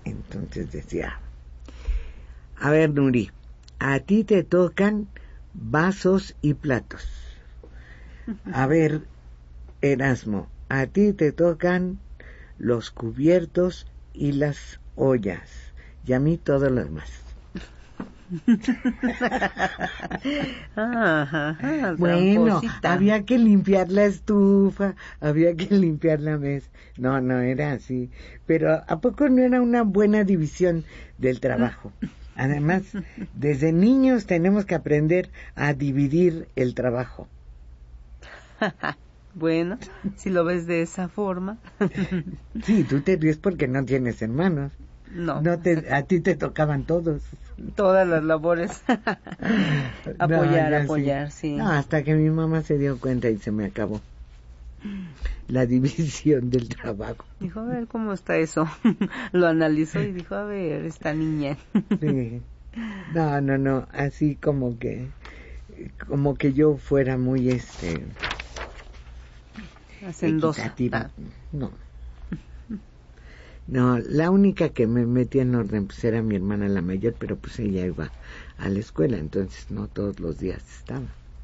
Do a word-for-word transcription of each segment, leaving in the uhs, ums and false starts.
Entonces decía, a ver, Nuri, a ti te tocan vasos y platos. A ver, Erasmo, a ti te tocan los cubiertos y las ollas, y a mí todo lo demás. Ajá, ajá, bueno, tramposita. había que limpiar la estufa, había que limpiar la mesa. No, no era así. Pero ¿a poco no era una buena división del trabajo? Además, desde niños tenemos que aprender a dividir el trabajo. Bueno, si lo ves de esa forma. Sí, tú te ríes porque no tienes hermanos. No. No te, a ti te tocaban todos. Todas las labores. apoyar, no, apoyar, sí. sí. No, hasta que mi mamá se dio cuenta y se me acabó la división del trabajo. Dijo, a ver cómo está eso. Lo analizó y dijo, a ver, esta niña. sí. No, no, no, así como que, como que yo fuera muy, este, hacendosa. equitativa. Ah. No. No, la única que me metía en orden pues era mi hermana la mayor, pero pues ella iba a la escuela, entonces no todos los días estaba.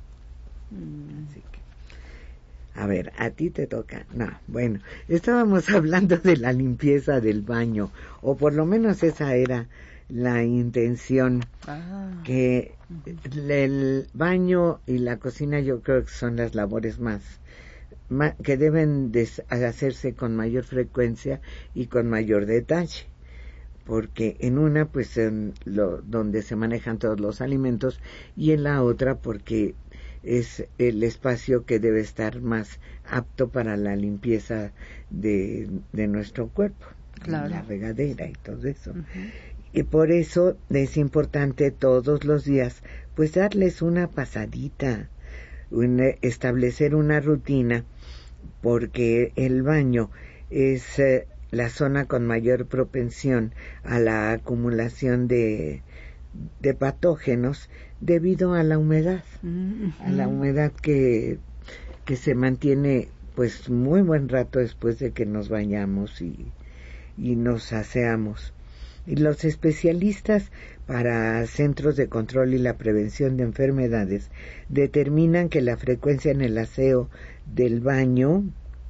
Mm. Así que, a ver, a ti te toca. No, bueno, estábamos hablando de la limpieza del baño, o por lo menos esa era la intención, ah. que el baño y la cocina yo creo que son las labores más que deben de hacerse con mayor frecuencia y con mayor detalle, porque en una pues en lo donde se manejan todos los alimentos, y en la otra porque es el espacio que debe estar más apto para la limpieza de, de nuestro cuerpo, claro. La regadera y todo eso. Uh-huh. Y por eso es importante todos los días pues darles una pasadita, una, establecer una rutina, porque el baño es eh, la zona con mayor propensión a la acumulación de, de patógenos debido a la humedad, uh-huh. a la humedad que, que se mantiene pues muy buen rato después de que nos bañamos y, y nos aseamos. Y los especialistas para centros de control y la prevención de enfermedades determinan que la frecuencia en el aseo del baño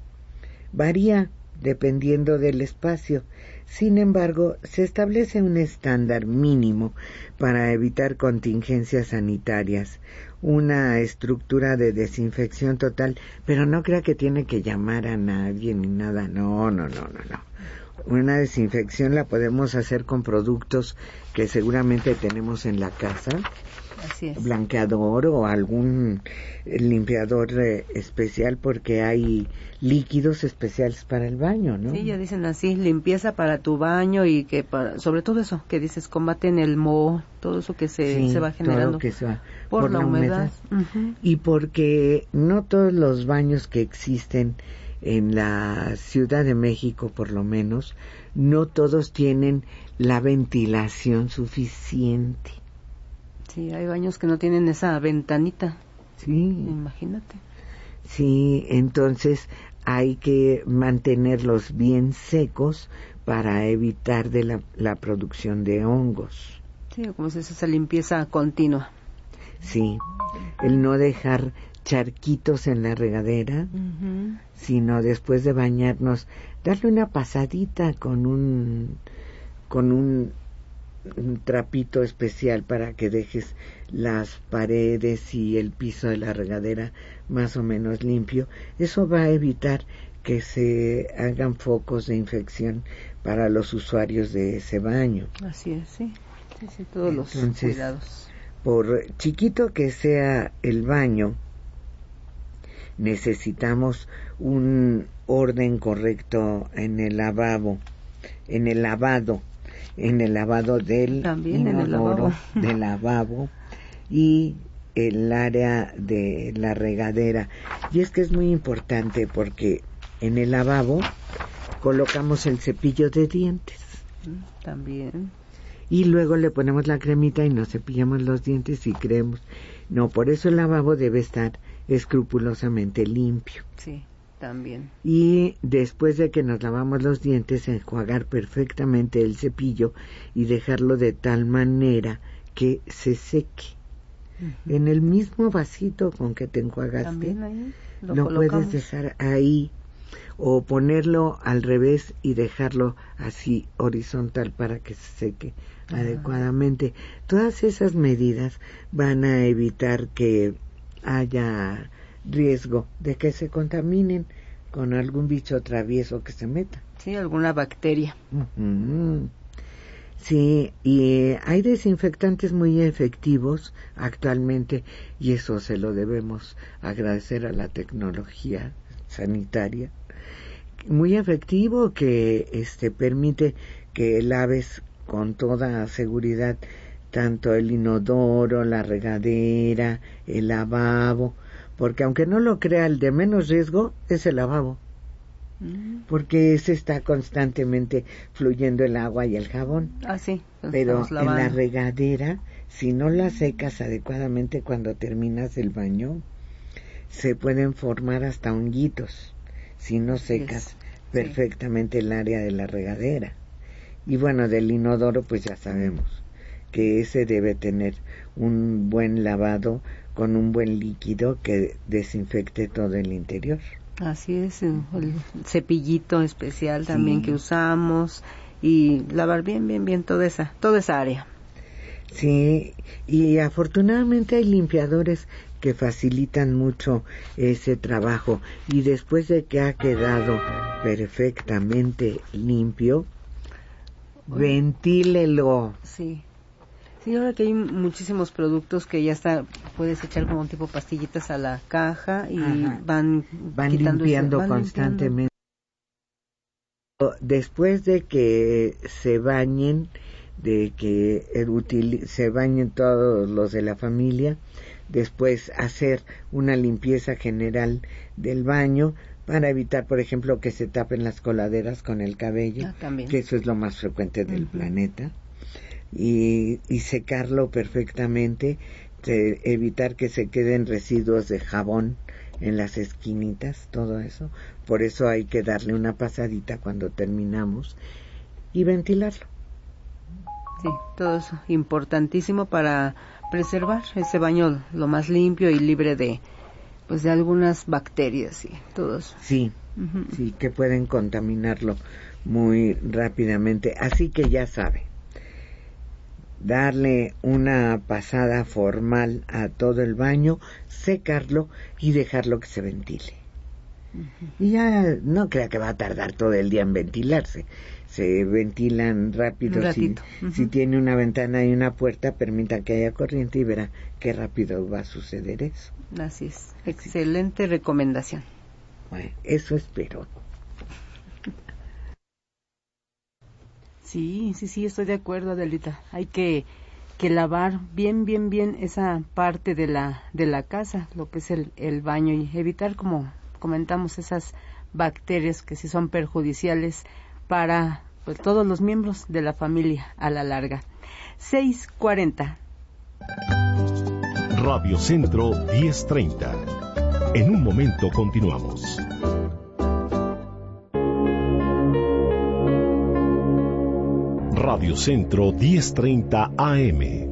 varía dependiendo del espacio. Sin embargo, se establece un estándar mínimo para evitar contingencias sanitarias, una estructura de desinfección total, pero no crea que tiene que llamar a nadie ni nada. No, no, no, no, no. Una desinfección la podemos hacer con productos que seguramente tenemos en la casa. Así es. Blanqueador o algún limpiador eh, especial, porque hay líquidos especiales para el baño, ¿no? Sí, ya dicen así, limpieza para tu baño, y que para, sobre todo eso que dices, combaten el moho, todo eso que se, sí, se va generando que se va, por, por la, la humedad, humedad. Uh-huh. Y porque no todos los baños que existen en la Ciudad de México, por lo menos, no todos tienen la ventilación suficiente. Sí, hay baños que no tienen esa ventanita. Sí. Imagínate. Sí, entonces hay que mantenerlos bien secos para evitar de la, la producción de hongos. Sí, como se dice, esa limpieza continua. Sí, el no dejar charquitos en la regadera, uh-huh. sino después de bañarnos, darle una pasadita con un con un, un trapito especial para que dejes las paredes y el piso de la regadera más o menos limpio. Eso va a evitar que se hagan focos de infección para los usuarios de ese baño. Así es, sí, sí, sí, todos Entonces, los cuidados. Por chiquito que sea el baño, necesitamos un orden correcto en el lavabo, en el lavado, en el lavado del También inodoro, en el lavabo. del lavabo y el área de la regadera. Y es que es muy importante porque en el lavabo colocamos el cepillo de dientes. También. Y luego le ponemos la cremita y nos cepillamos los dientes y creemos. No, por eso el lavabo debe estar escrupulosamente limpio. Sí, También. Y después de que nos lavamos los dientes, enjuagar perfectamente el cepillo y dejarlo de tal manera que se seque. Uh-huh. En el mismo vasito con que te enjuagaste, también ahí lo, lo puedes dejar ahí, o ponerlo al revés y dejarlo así horizontal para que se seque uh-huh. adecuadamente. Todas esas medidas van a evitar que haya riesgo de que se contaminen con algún bicho travieso que se meta. Sí, alguna bacteria. Uh-huh. Sí, y hay desinfectantes muy efectivos actualmente, y eso se lo debemos agradecer a la tecnología sanitaria. Muy efectivo, que este permite que laves con toda seguridad tanto el inodoro, la regadera, el lavabo, porque aunque no lo crea, el de menos riesgo es el lavabo, mm. porque ese está constantemente fluyendo el agua y el jabón. Ah, sí. Pero en la regadera, si no la secas adecuadamente cuando terminas el baño, se pueden formar hasta honguitos si no secas yes. perfectamente sí. el área de la regadera. Y bueno, del inodoro pues ya sabemos que ese debe tener un buen lavado con un buen líquido que desinfecte todo el interior. Así es, el cepillito especial también sí. que usamos, y lavar bien, bien, bien toda esa, toda esa área. Sí, y afortunadamente hay limpiadores que facilitan mucho ese trabajo, y después de que ha quedado perfectamente limpio, Uy. ventílelo. Sí. Sí, ahora que hay muchísimos productos que ya está, puedes echar como un tipo pastillitas a la caja y Ajá. van van limpiando ese, van constantemente. Limpiando. Después de que se bañen, de que el util, se bañen todos los de la familia, después hacer una limpieza general del baño para evitar, por ejemplo, que se tapen las coladeras con el cabello, ah, también. que eso es lo más frecuente del uh-huh. planeta. Y, y secarlo perfectamente, de evitar que se queden residuos de jabón en las esquinitas, todo eso. Por eso hay que darle una pasadita cuando terminamos y ventilarlo. Sí, todo eso importantísimo para preservar ese baño lo más limpio y libre de pues de algunas bacterias y todo eso. Sí, uh-huh. sí, que pueden contaminarlo muy rápidamente. Así que ya sabe, darle una pasada formal a todo el baño, secarlo y dejarlo que se ventile. Uh-huh. Y ya no crea que va a tardar todo el día en ventilarse. Se ventilan rápido. Si, uh-huh. si tiene una ventana y una puerta, permita que haya corriente y verá qué rápido va a suceder eso. Así es. Excelente recomendación. Bueno, eso espero. Sí, sí, sí, estoy de acuerdo, Adelita. Hay que, que lavar bien, bien, bien esa parte de la de la casa, lo que es el, el baño, y evitar, como comentamos, esas bacterias que sí son perjudiciales para pues, todos los miembros de la familia a la larga. seis cuarenta. Radio Centro diez treinta. En un momento continuamos. Radio Centro diez treinta A M.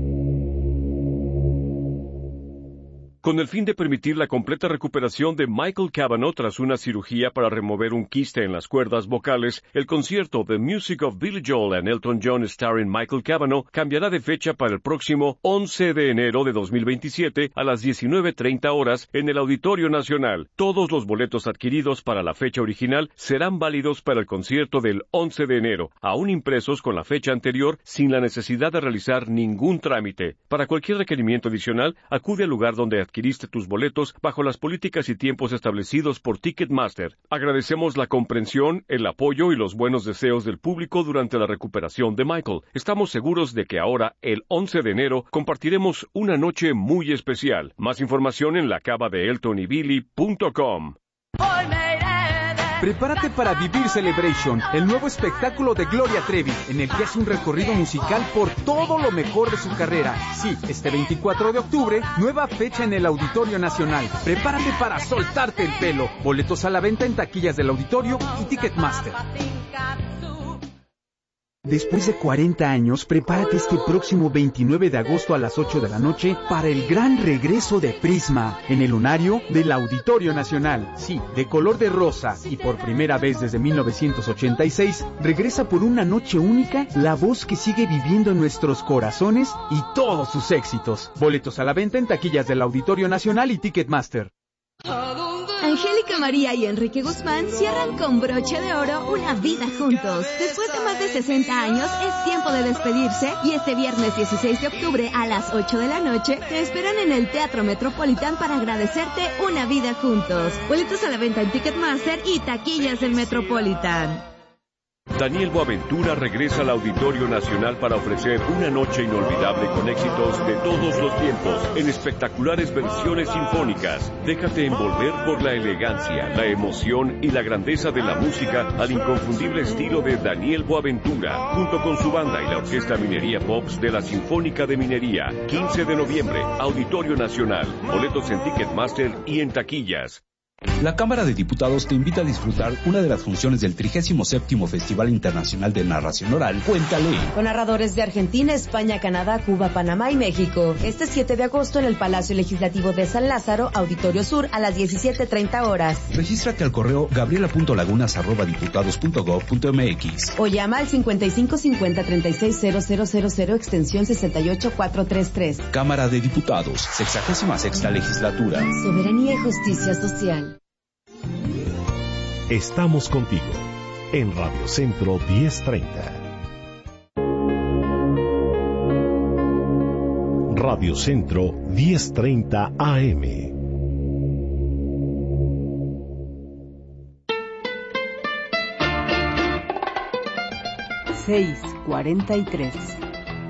Con el fin de permitir la completa recuperación de Michael Cavanaugh tras una cirugía para remover un quiste en las cuerdas vocales, el concierto The Music of Billy Joel and Elton John starring Michael Cavanaugh cambiará de fecha para el próximo once de enero de dos mil veintisiete a las diecinueve treinta horas en el Auditorio Nacional. Todos los boletos adquiridos para la fecha original serán válidos para el concierto del once de enero, aún impresos con la fecha anterior sin la necesidad de realizar ningún trámite. Para cualquier requerimiento adicional, acude al lugar donde adquiriste tus boletos bajo las políticas y tiempos establecidos por Ticketmaster. Agradecemos la comprensión, el apoyo y los buenos deseos del público durante la recuperación de Michael. Estamos seguros de que ahora, el once de enero, compartiremos una noche muy especial. Más información en la cava de elton y billy punto com. Prepárate para vivir Celebration, el nuevo espectáculo de Gloria Trevi, en el que hace un recorrido musical por todo lo mejor de su carrera. Sí, este veinticuatro de octubre, nueva fecha en el Auditorio Nacional. Prepárate para soltarte el pelo. Boletos a la venta en taquillas del auditorio y Ticketmaster. Después de cuarenta años, prepárate este próximo veintinueve de agosto a las ocho de la noche para el gran regreso de Prisma en el lunario del Auditorio Nacional. Sí, de color de rosa y por primera vez desde mil novecientos ochenta y seis, regresa por una noche única la voz que sigue viviendo en nuestros corazones y todos sus éxitos. Boletos a la venta en taquillas del Auditorio Nacional y Ticketmaster. Angélica María y Enrique Guzmán cierran con broche de oro una vida juntos. Después de más de sesenta años, es tiempo de despedirse y este viernes dieciséis de octubre a las ocho de la noche te esperan en el Teatro Metropolitan para agradecerte una vida juntos. Boletos a la venta en Ticketmaster y taquillas del Metropolitan. Daniel Boaventura regresa al Auditorio Nacional para ofrecer una noche inolvidable con éxitos de todos los tiempos, en espectaculares versiones sinfónicas. Déjate envolver por la elegancia, la emoción y la grandeza de la música al inconfundible estilo de Daniel Boaventura, junto con su banda y la Orquesta Minería Pops de la Sinfónica de Minería. quince de noviembre, Auditorio Nacional. Boletos en Ticketmaster y en taquillas. La Cámara de Diputados te invita a disfrutar una de las funciones del trigésimo séptimo Festival Internacional de Narración Oral, Cuéntale. Con narradores de Argentina, España, Canadá, Cuba, Panamá y México. Este siete de agosto en el Palacio Legislativo de San Lázaro, Auditorio Sur, a las diecisiete treinta horas. Regístrate al correo gabriela punto lagunas arroba diputados punto gob punto mx. O llama al cincuenta y cinco cincuenta treinta y seis cero cero cero cero extensión sesenta y ocho cuatrocientos treinta y tres. Cámara de Diputados, sexagésima sexta Legislatura. Soberanía y justicia social. Estamos contigo en Radio Centro diez treinta. Radio Centro diez treinta A M. seis cuarenta y tres.